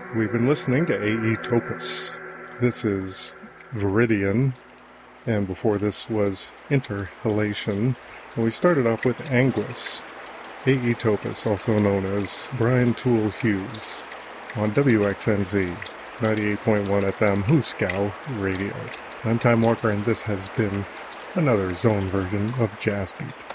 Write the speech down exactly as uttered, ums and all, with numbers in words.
We've been listening to Aetopus. This is Viridian, and before this was Interhalation. And we started off with Anguis, Aetopus, also known as Brian Toole Hughes, on W X N Z, ninety-eight point one F M, Hooskow Radio. I'm Time Walker, and this has been another Zone version of Jazz Beat.